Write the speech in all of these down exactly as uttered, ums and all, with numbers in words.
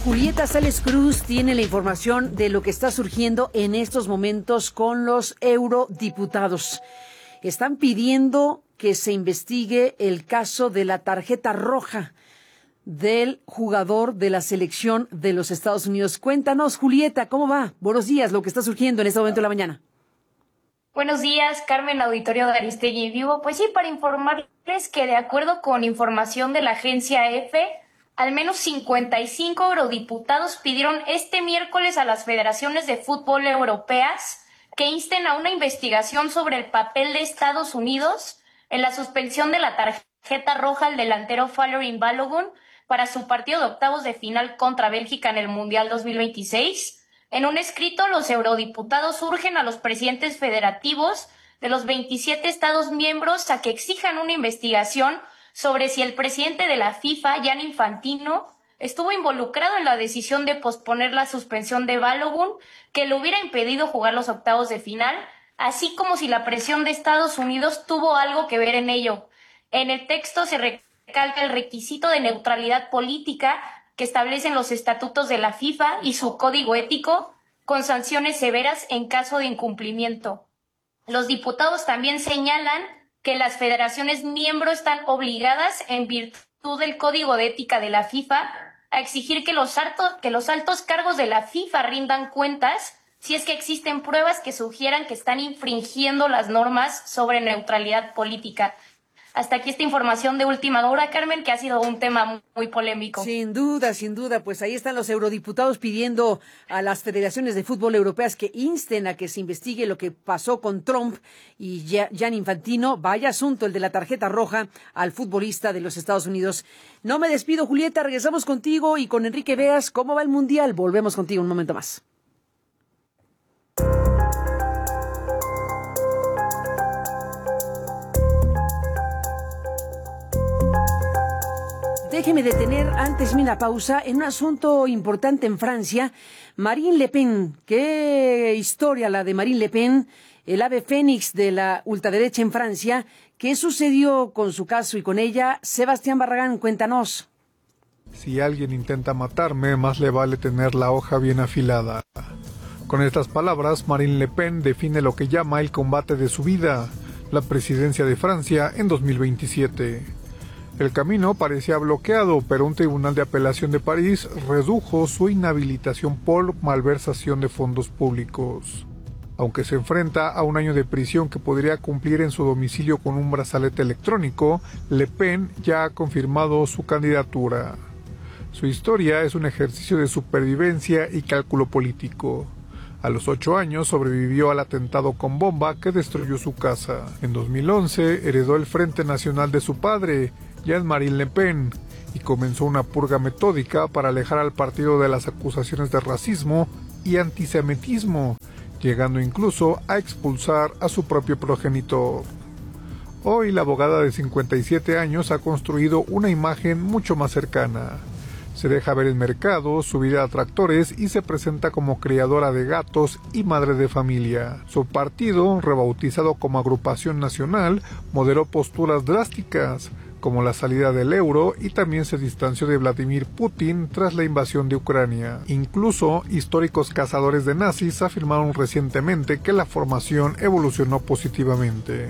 Julieta Sales Cruz tiene la información de lo que está surgiendo en estos momentos con los eurodiputados. Están pidiendo que se investigue el caso de la tarjeta roja del jugador de la selección de los Estados Unidos. Cuéntanos, Julieta, ¿cómo va? Buenos días, lo que está surgiendo en este momento de la mañana. Buenos días, Carmen, auditorio de Aristegui Vivo. Pues sí, para informarles que de acuerdo con información de la agencia E F E, al menos cincuenta y cinco eurodiputados pidieron este miércoles a las federaciones de fútbol europeas que insten a una investigación sobre el papel de Estados Unidos en la suspensión de la tarjeta roja al delantero Folarin Balogun para su partido de octavos de final contra Bélgica en el Mundial dos mil veintiséis. En un escrito, los eurodiputados urgen a los presidentes federativos de los veintisiete Estados miembros a que exijan una investigación sobre si el presidente de la FIFA, Gianni Infantino, estuvo involucrado en la decisión de posponer la suspensión de Balogun, que le hubiera impedido jugar los octavos de final, así como si la presión de Estados Unidos tuvo algo que ver en ello. En el texto se recalca el requisito de neutralidad política que establecen los estatutos de la FIFA y su código ético, con sanciones severas en caso de incumplimiento. Los diputados también señalan que las federaciones miembros están obligadas, en virtud del código de ética de la FIFA, a exigir que los, altos, que los altos cargos de la FIFA rindan cuentas si es que existen pruebas que sugieran que están infringiendo las normas sobre neutralidad política. Hasta aquí esta información de última hora, Carmen, que ha sido un tema muy polémico. Sin duda, sin duda, pues ahí están los eurodiputados pidiendo a las federaciones de fútbol europeas que insten a que se investigue lo que pasó con Trump y Gianni Infantino. Vaya asunto el de la tarjeta roja al futbolista de los Estados Unidos. No me despido, Julieta, regresamos contigo y con Enrique Beas. ¿Cómo va el Mundial? Volvemos contigo un momento más. Déjeme detener antes mi la pausa en un asunto importante en Francia. Marine Le Pen, qué historia la de Marine Le Pen, el ave fénix de la ultraderecha en Francia. ¿Qué sucedió con su caso y con ella? Sebastián Barragán, cuéntanos. Si alguien intenta matarme, más le vale tener la hoja bien afilada. Con estas palabras, Marine Le Pen define lo que llama el combate de su vida, la presidencia de Francia en dos mil veintisiete. El camino parecía bloqueado, pero un tribunal de apelación de París redujo su inhabilitación por malversación de fondos públicos. Aunque se enfrenta a un año de prisión que podría cumplir en su domicilio con un brazalete electrónico, Le Pen ya ha confirmado su candidatura. Su historia es un ejercicio de supervivencia y cálculo político. A los ocho años sobrevivió al atentado con bomba que destruyó su casa. En dos mil once heredó el Frente Nacional de su padre, Jean-Marie Le Pen, y comenzó una purga metódica para alejar al partido de las acusaciones de racismo y antisemitismo, llegando incluso a expulsar a su propio progenitor. Hoy la abogada de cincuenta y siete años ha construido una imagen mucho más cercana. Se deja ver en mercados, subir a tractores y se presenta como criadora de gatos y madre de familia. Su partido, rebautizado como Agrupación Nacional, moderó posturas drásticas, como la salida del euro, y también se distanció de Vladimir Putin tras la invasión de Ucrania. Incluso históricos cazadores de nazis afirmaron recientemente que la formación evolucionó positivamente.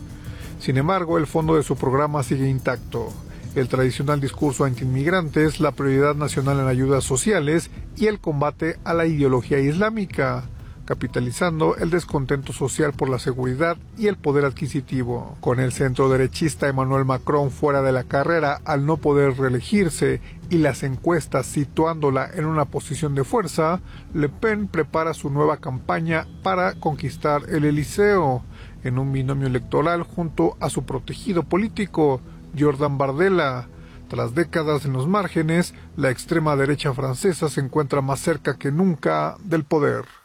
Sin embargo, el fondo de su programa sigue intacto: el tradicional discurso antiinmigrantes, la prioridad nacional en ayudas sociales y el combate a la ideología islámica, capitalizando el descontento social por la seguridad y el poder adquisitivo. Con el centroderechista Emmanuel Macron fuera de la carrera al no poder reelegirse y las encuestas situándola en una posición de fuerza, Le Pen prepara su nueva campaña para conquistar el Elíseo, en un binomio electoral junto a su protegido político, Jordan Bardella. Tras décadas en los márgenes, la extrema derecha francesa se encuentra más cerca que nunca del poder.